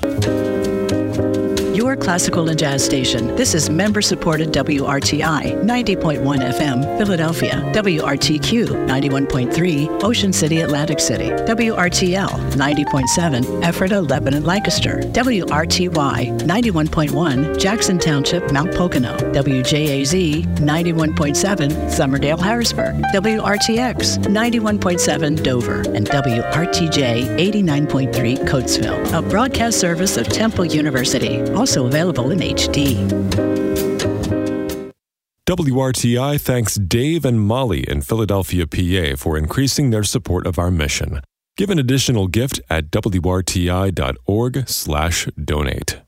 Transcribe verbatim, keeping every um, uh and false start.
Your classical and jazz station. This is member-supported W R T I ninety point one F M, Philadelphia. W R T Q ninety-one point three, Ocean City, Atlantic City. W R T L ninety point seven, Ephrata, Lebanon, Lancaster. W R T Y ninety-one point one, Jackson Township, Mount Pocono. W J A Z ninety-one point seven, Summerdale, Harrisburg. W R T X ninety-one point seven, Dover. And W R T J eighty-nine point three, Coatesville. A broadcast service of Temple University. Also available in H D. W R T I thanks Dave and Molly in Philadelphia, P A for increasing their support of our mission. Give an additional gift at W R T I dot org slash donate.